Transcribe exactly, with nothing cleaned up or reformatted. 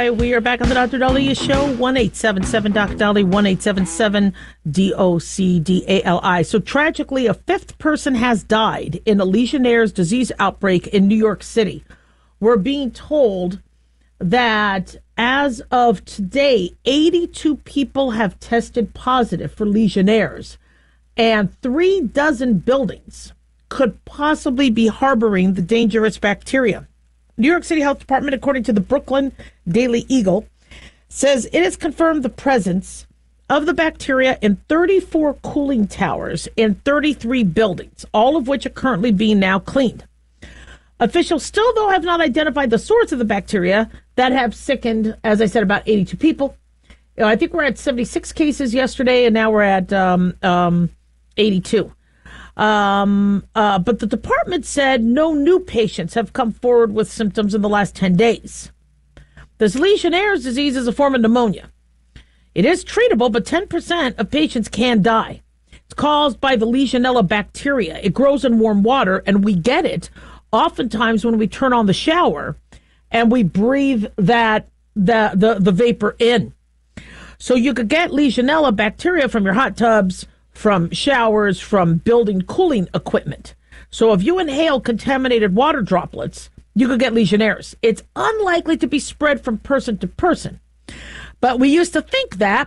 right, we are back on the Doctor Dali Show. one eight seven seven Doc Dali, one eight seven seven D O C D A L I. So tragically, a fifth person has died in a Legionnaire's disease outbreak in New York City. We're being told that as of today, eighty-two people have tested positive for Legionnaire's, and three dozen buildings could possibly be harboring the dangerous bacteria. New York City Health Department, according to the Brooklyn Daily Eagle, says it has confirmed the presence of the bacteria in thirty-four cooling towers in thirty-three buildings, all of which are currently being now cleaned. Officials still, though, have not identified the source of the bacteria that have sickened, as I said, about eighty-two people. You know, I think we're at seventy-six cases yesterday, and now we're at um, um, eighty-two. Um, uh, but the department said no new patients have come forward with symptoms in the last ten days. This Legionnaire's disease is a form of pneumonia. It is treatable, but ten percent of patients can die. It's caused by the Legionella bacteria. It grows in warm water, and we get it oftentimes when we turn on the shower and we breathe that the the, the vapor in. So you could get Legionella bacteria from your hot tubs, from showers, from building cooling equipment. So if you inhale contaminated water droplets, you could get Legionnaire's. It's unlikely to be spread from person to person. But we used to think that